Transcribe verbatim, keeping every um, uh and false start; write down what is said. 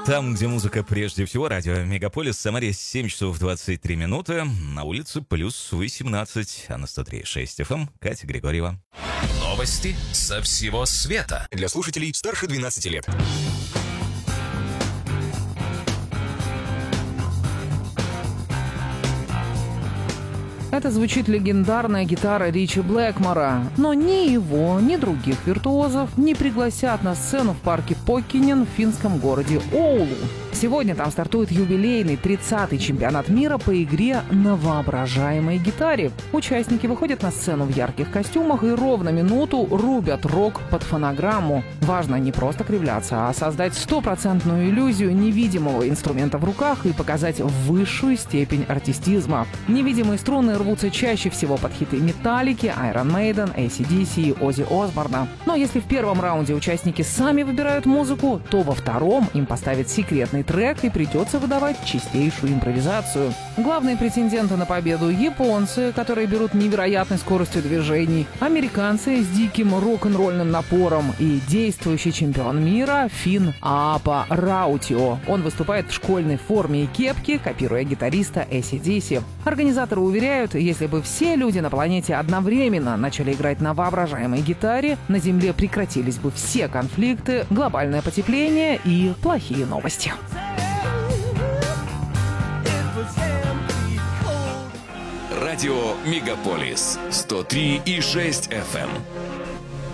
Там, где музыка прежде всего, радио Мегаполис, Самаре, семь часов двадцать три минуты, на улице плюс восемнадцать, а на сто три и шесть эф эм Катя Григорьева. Новости со всего света. Для слушателей старше двенадцати лет. Это звучит легендарная гитара Ричи Блэкмора. Но ни его, ни других виртуозов не пригласят на сцену в парке Поккинен в финском городе Оулу. Сегодня там стартует юбилейный тридцатый чемпионат мира по игре на воображаемой гитаре. Участники выходят на сцену в ярких костюмах и ровно минуту рубят рок под фонограмму. Важно не просто кривляться, а создать стопроцентную иллюзию невидимого инструмента в руках и показать высшую степень артистизма. Невидимые струны рвутся чаще всего под хиты Металлики, Iron Maiden, эй си ди си и Оззи Осборна. Но если в первом раунде участники сами выбирают музыку, то во втором им поставят секретный трек и придется выдавать чистейшую импровизацию. Главные претенденты на победу — японцы, которые берут невероятной скоростью движений, американцы с диким рок-н-ролльным напором и действующий чемпион мира финн Аапа Раутио. Он выступает в школьной форме и кепке, копируя гитариста эй си ди си. Организаторы уверяют, если бы все люди на планете одновременно начали играть на воображаемой гитаре, на Земле прекратились бы все конфликты, глобальное потепление и плохие новости. Радио Мегаполис сто три и шесть эф эм.